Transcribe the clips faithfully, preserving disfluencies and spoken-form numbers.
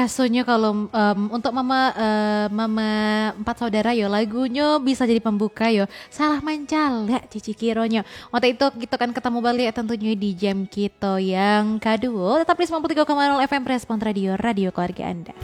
rasanya kalau um, untuk mama uh, mama empat saudara yo lagunya bisa jadi pembuka yo. Salah mancal ya cici kironya. Waktu itu kita kan ketemu balik tentunya di jam kita yang kedua. Tetap di sembilan puluh tiga koma nol F M Respon Radio, radio keluarga Anda.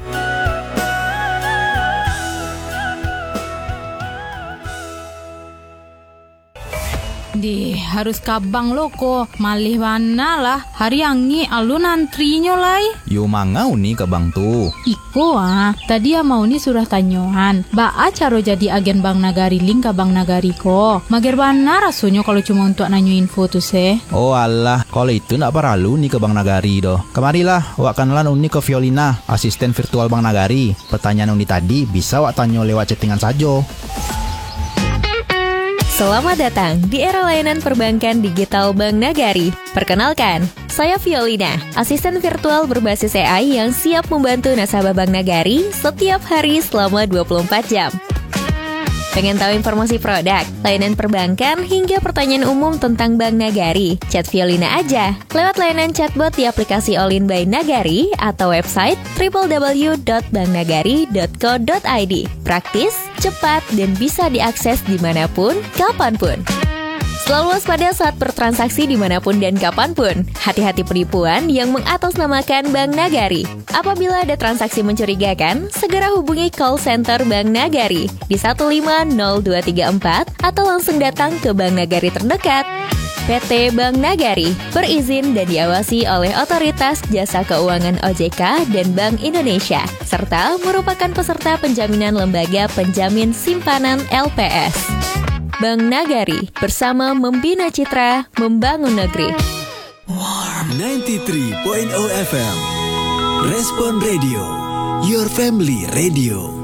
Di harus kabang lo ko malih wana lah hari angi alun antrinya lai. Yo mangau nih kabang tu. Iko ah tadi ya mau nih surah tanyohan. Baa caro jadi agen Bank Nagari link ke Bank Nagari ko. Mager wana rasanya kalau cuma untuk nanyo info tu se. Oh alah, kalau itu nak paralu nih ke Bank Nagari doh. Kemarilah wak kenalan uni ke Violina, asisten virtual Bank Nagari. Pertanyaan uni tadi bisa wak tanyo lewat chattingan saja. Selamat datang di era layanan perbankan digital Bank Nagari. Perkenalkan, saya Violina, asisten virtual berbasis A I yang siap membantu nasabah Bank Nagari setiap hari selama dua puluh empat jam. Pengen tahu informasi produk, layanan perbankan, hingga pertanyaan umum tentang Bank Nagari? Chat Violina aja lewat layanan chatbot di aplikasi All-in by Nagari atau website w w w dot bank nagari dot co dot i d. Praktis, cepat, dan bisa diakses dimanapun, kapanpun. Selalu waspada saat bertransaksi dimanapun dan kapanpun. Hati-hati penipuan yang mengatasnamakan Bank Nagari. Apabila ada transaksi mencurigakan, segera hubungi call center Bank Nagari di satu lima nol dua tiga empat atau langsung datang ke Bank Nagari terdekat. P T Bank Nagari berizin dan diawasi oleh Otoritas Jasa Keuangan O J K dan Bank Indonesia, serta merupakan peserta penjaminan lembaga penjamin simpanan L P S. Bank Nagari, bersama membina citra, membangun negeri. Warm sembilan puluh tiga koma nol F M Respon Radio, your family radio.